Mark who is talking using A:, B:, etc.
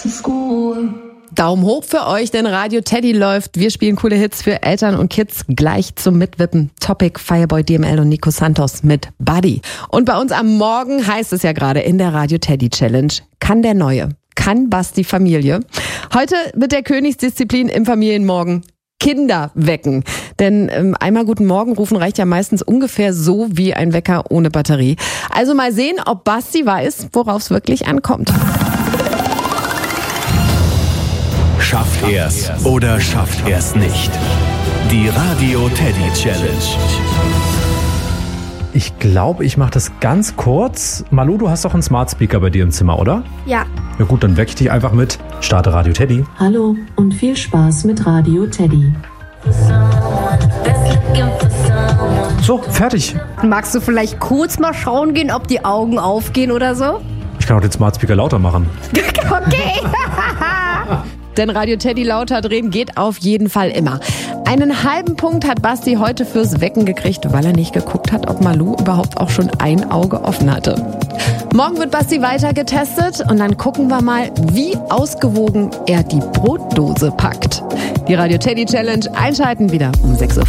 A: Daumen hoch für euch, denn Radio Teddy läuft. Wir spielen coole Hits für Eltern und Kids gleich zum Mitwippen. Topic Fireboy DML und Nico Santos mit Buddy. Und bei uns am Morgen heißt es ja gerade in der Radio Teddy Challenge, kann der Neue, kann Basti Familie. Heute mit der Königsdisziplin im Familienmorgen Kinder wecken. Denn einmal guten Morgen rufen reicht ja meistens ungefähr so wie ein Wecker ohne Batterie. Also mal sehen, ob Basti weiß, worauf es wirklich ankommt.
B: Schafft er's oder schafft er's nicht? Die Radio Teddy Challenge.
C: Ich glaube, ich mache das ganz kurz. Malu, du hast doch einen Smart Speaker bei dir im Zimmer, oder?
D: Ja.
C: Ja gut, dann wecke ich dich einfach mit. Starte Radio Teddy.
E: Hallo und viel Spaß mit Radio Teddy.
C: So, fertig.
D: Magst du vielleicht kurz mal schauen gehen, ob die Augen aufgehen oder so?
C: Ich kann auch den Smart Speaker lauter machen.
D: Okay.
A: Denn Radio Teddy lauter drehen geht auf jeden Fall immer. Einen halben Punkt hat Basti heute fürs Wecken gekriegt, weil er nicht geguckt hat, ob Malu überhaupt auch schon ein Auge offen hatte. Morgen wird Basti weiter getestet und dann gucken wir mal, wie ausgewogen er die Brotdose packt. Die Radio Teddy Challenge einschalten wieder um 6:05 Uhr.